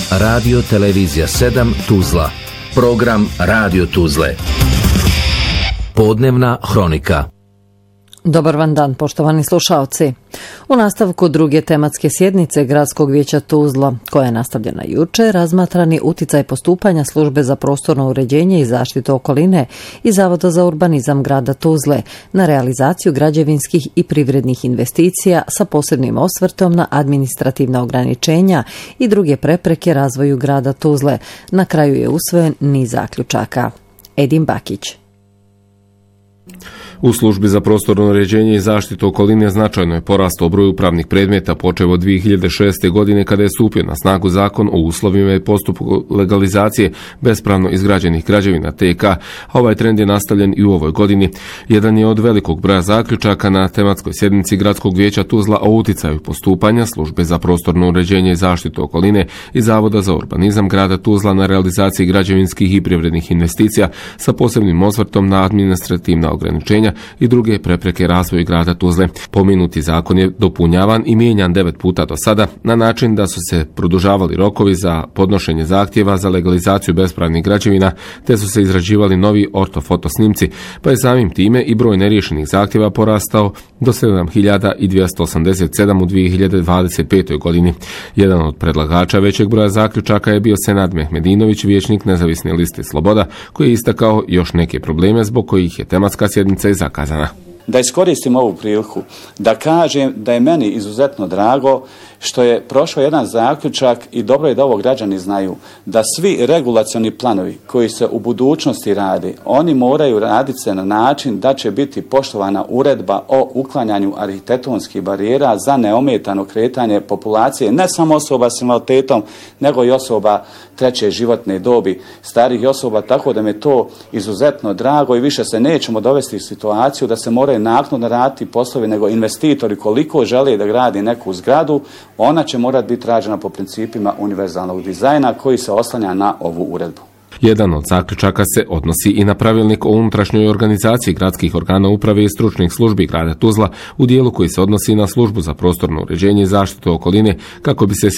Radio Televizija 7 Tuzla. Program Radio Tuzle. Podnevna hronika. Dobar vam dan, poštovani slušaoci. U nastavku druge tematske sjednice Gradskog vijeća Tuzla, koja je nastavljena juče, razmatrani uticaj postupanja Službe za prostorno uređenje i zaštitu okoline i Zavoda za urbanizam grada Tuzle na realizaciju građevinskih i privrednih investicija sa posebnim osvrtom na administrativna ograničenja i druge prepreke razvoju grada Tuzle. Na kraju je usvojen niz zaključaka. Edin Bakić. U Službi za prostorno uređenje i zaštitu okoline značajno je porastao broj upravnih predmeta počev od 2006. godine kada je stupio na snagu zakon o uslovima i postupku legalizacije bespravno izgrađenih građevina TK, a ovaj trend je nastavljen i u ovoj godini. Jedan je od velikog broja zaključaka na tematskoj sjednici Gradskog vijeća Tuzla o uticaju postupanja Službe za prostorno uređenje i zaštitu okoline i Zavoda za urbanizam grada Tuzla na realizaciji građevinskih i privrednih investicija sa posebnim osvrtom na administrativna ograničenja i druge prepreke razvoju grada Tuzle. Pomenuti zakon je dopunjavan i mijenjan 9 puta do sada na način da su se produžavali rokovi za podnošenje zahtjeva za legalizaciju bespravnih građevina, te su se izrađivali novi ortofoto snimci, pa je samim time i broj neriješenih zahtjeva porastao do 7287 u 2025. godini. Jedan od predlagača većeg broja zaključaka je bio Senad Mehmedinović, vijećnik Nezavisne liste Sloboda, koji je istakao još neke probleme zbog kojih je tematska sjednica i zakazana. Da iskoristim ovu priliku, da kažem da je meni izuzetno drago što je prošao jedan zaključak i dobro je da ovo građani znaju, da svi regulacioni planovi koji se u budućnosti rade, oni moraju raditi se na način da će biti poštovana uredba o uklanjanju arhitektonskih barijera za neometano kretanje populacije, ne samo osoba s invaliditetom, nego i osoba treće životne dobi, starih osoba, tako da mi je to izuzetno drago i više se nećemo dovesti u situaciju da se moraju naknadno raditi poslovi, nego investitori koliko žele da gradi neku zgradu, ona će morati biti rađena po principima univerzalnog dizajna koji se oslanja na ovu uredbu. Jedan od zaključaka se odnosi i na pravilnik o unutrašnjoj organizaciji gradskih organa uprave i stručnih službi grada Tuzla u dijelu koji se odnosi na Službu za prostorno uređenje i zaštitu okoline kako bi se